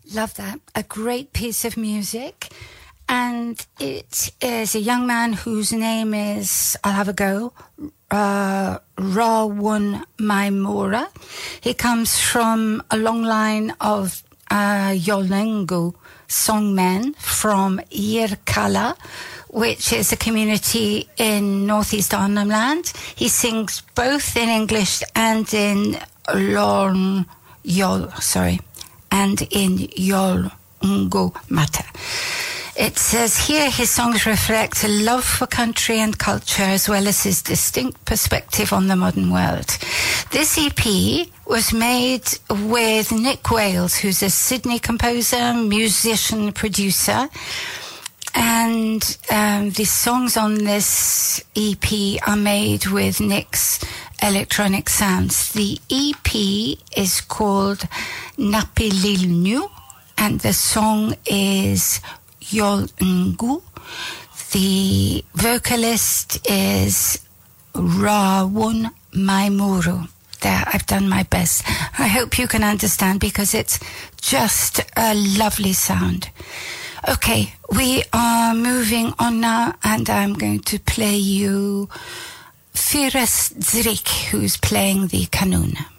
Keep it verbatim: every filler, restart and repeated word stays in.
Love that. A great piece of music. And it is a young man whose name is, I'll have a go, uh, Rawun Maimura. He comes from a long line of uh, Yolngu songmen from Yirkala, which is a community in northeast Arnhem Land. He sings both in English and in Lorn Yol, sorry, and in Yolngu Mata. It says here his songs reflect a love for country and culture as well as his distinct perspective on the modern world. This E P was made with Nick Wales, who's a Sydney composer, musician, producer. And um, the songs on this E P are made with Nick's electronic sounds. The E P is called Napililnu, and the song is Yolngu. The vocalist is Rawun Maimuru. There, I've done my best. I hope you can understand because it's just a lovely sound. Okay, we are moving on now, and I'm going to play you Firas Zrik, who's playing the kanun.